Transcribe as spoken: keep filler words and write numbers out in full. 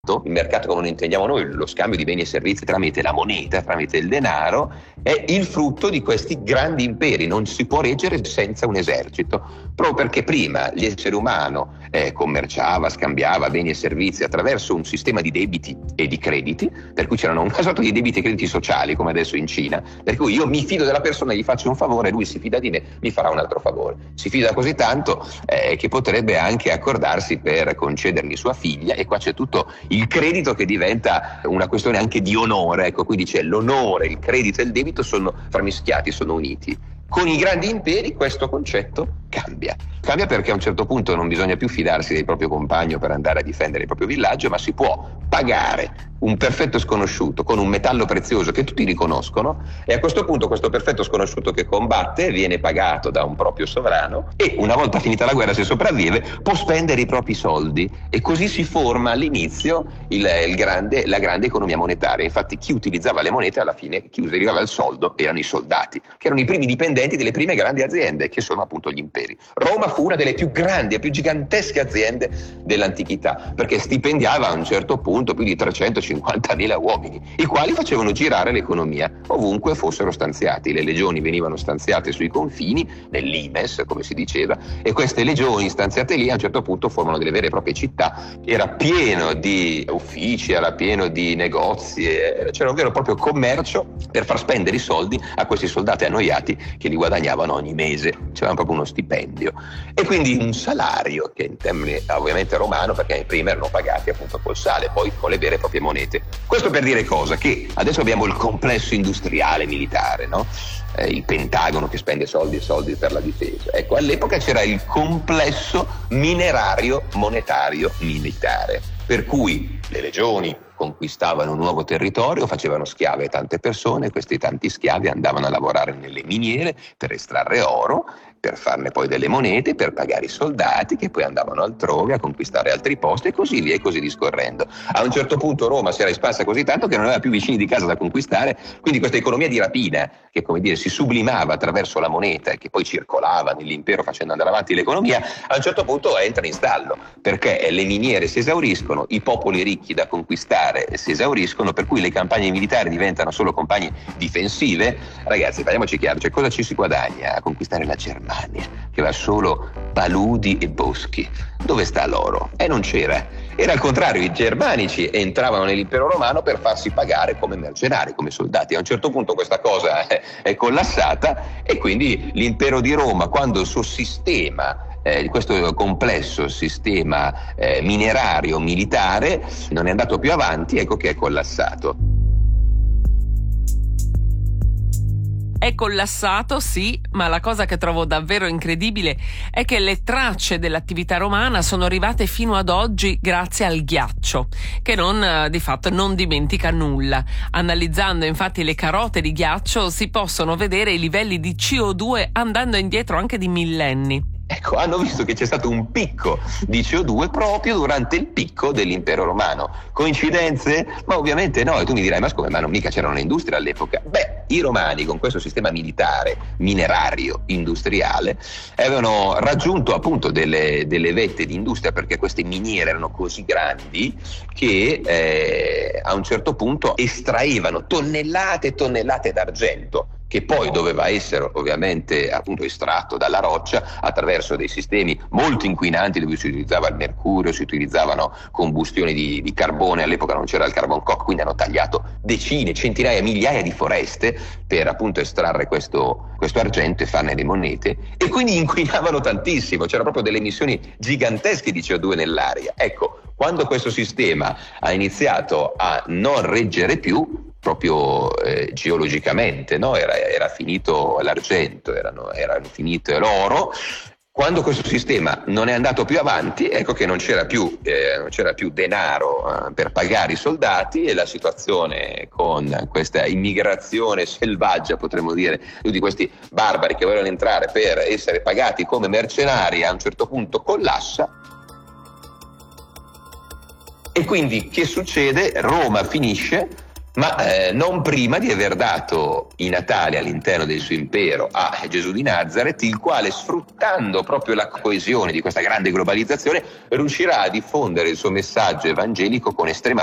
Il mercato, come lo intendiamo noi, lo scambio di beni e servizi tramite la moneta, tramite il denaro, è il frutto di questi grandi imperi. Non si può reggere senza un esercito, proprio perché prima l'essere umano eh, commerciava, scambiava beni e servizi attraverso un sistema di debiti e di crediti, per cui c'erano una sorta di debiti e crediti sociali, come adesso in Cina, per cui io mi fido della persona, gli faccio un favore, lui si fida di me, mi farà un altro favore. Si fida così tanto eh, che potrebbe anche accordarsi per concedermi sua figlia, e qua c'è tutto il credito che diventa una questione anche di onore. Ecco, quindi c'è l'onore, il credito e il debito sono frammischiati, sono uniti. Con i grandi imperi questo concetto cambia. Cambia perché a un certo punto non bisogna più fidarsi del proprio compagno per andare a difendere il proprio villaggio, ma si può pagare un perfetto sconosciuto con un metallo prezioso che tutti riconoscono, e a questo punto questo perfetto sconosciuto che combatte viene pagato da un proprio sovrano, e una volta finita la guerra, se sopravvive, può spendere i propri soldi, e così si forma all'inizio il, il grande, la grande economia monetaria. Infatti chi utilizzava le monete alla fine, chi utilizzava il soldo, erano i soldati, che erano i primi dipendenti delle prime grandi aziende, che sono appunto gli imperi. Roma fu una delle più grandi e più gigantesche aziende dell'antichità, perché stipendiava a un certo punto più di trecentocinquantamila uomini, i quali facevano girare l'economia ovunque fossero stanziati. Le legioni venivano stanziate sui confini, nell'Imes, come si diceva, e queste legioni stanziate lì a un certo punto formano delle vere e proprie città. Era pieno di uffici, era pieno di negozi, c'era un vero e proprio commercio per far spendere i soldi a questi soldati annoiati che li guadagnavano ogni mese. C'era proprio uno stipendio, e quindi un salario che in termini ovviamente romano, perché prima erano pagati appunto col sale, poi con le vere e proprie monete. Questo per dire cosa? Che adesso abbiamo il complesso industriale militare, no? Eh, il Pentagono che spende soldi e soldi per la difesa. Ecco, all'epoca c'era il complesso minerario monetario militare, per cui le legioni conquistavano un nuovo territorio, facevano schiave a tante persone, questi tanti schiavi andavano a lavorare nelle miniere per estrarre oro, per farne poi delle monete, per pagare i soldati che poi andavano altrove a conquistare altri posti, e così via, e così discorrendo. A un certo punto Roma si era espansa così tanto che non aveva più vicini di casa da conquistare, quindi questa economia di rapina, che come dire si sublimava attraverso la moneta e che poi circolava nell'impero facendo andare avanti l'economia, a un certo punto entra in stallo, perché le miniere si esauriscono, i popoli ricchi da conquistare si esauriscono, per cui le campagne militari diventano solo campagne difensive. Ragazzi, parliamoci chiaro, cioè cosa ci si guadagna a conquistare la Germania, che aveva solo paludi e boschi? Dove sta l'oro? E eh, non c'era. Era al contrario, i germanici entravano nell'impero romano per farsi pagare come mercenari, come soldati. A un certo punto questa cosa è, è collassata, e quindi l'impero di Roma, quando il suo sistema Eh, questo complesso sistema eh, minerario militare non è andato più avanti, ecco che è collassato. È collassato, sì, ma la cosa che trovo davvero incredibile è che le tracce dell'attività romana sono arrivate fino ad oggi grazie al ghiaccio, che non, di fatto non dimentica nulla. Analizzando infatti le carote di ghiaccio si possono vedere i livelli di C O due andando indietro anche di millenni. Ecco, hanno visto che c'è stato un picco di C O due proprio durante il picco dell'impero romano. Coincidenze? Ma ovviamente no. E tu mi dirai, ma come, ma non mica c'era un'industria all'epoca? Beh, i romani con questo sistema militare, minerario, industriale, avevano raggiunto appunto delle, delle vette di industria, perché queste miniere erano così grandi che eh, a un certo punto estraevano tonnellate e tonnellate d'argento, che poi doveva essere ovviamente appunto estratto dalla roccia attraverso dei sistemi molto inquinanti, dove si utilizzava il mercurio, si utilizzavano combustioni di, di carbone. All'epoca non c'era il carbon coke, quindi hanno tagliato decine, centinaia, migliaia di foreste per appunto estrarre questo, questo argento e farne le monete, e quindi inquinavano tantissimo, c'erano proprio delle emissioni gigantesche di C O due nell'aria. Ecco, quando questo sistema ha iniziato a non reggere più, proprio eh, geologicamente, no? era, era finito l'argento, erano, erano finito l'oro. Quando questo sistema non è andato più avanti, ecco che non c'era più, eh, non c'era più denaro eh, per pagare i soldati, e la situazione con questa immigrazione selvaggia, potremmo dire, tutti questi barbari che volevano entrare per essere pagati come mercenari, a un certo punto collassa. E quindi che succede? Roma finisce ma eh, non prima di aver dato i natali all'interno del suo impero a Gesù di Nazareth, il quale, sfruttando proprio la coesione di questa grande globalizzazione, riuscirà a diffondere il suo messaggio evangelico con estrema